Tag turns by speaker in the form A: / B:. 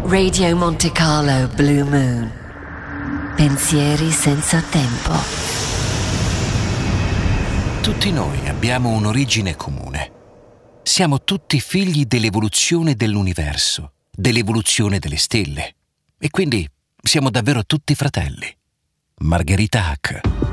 A: Radio Monte Carlo Blue Moon. Pensieri senza tempo.
B: Tutti noi abbiamo un'origine comune. Siamo tutti figli dell'evoluzione dell'universo, dell'evoluzione delle stelle. E quindi siamo davvero tutti fratelli. Margherita Hack.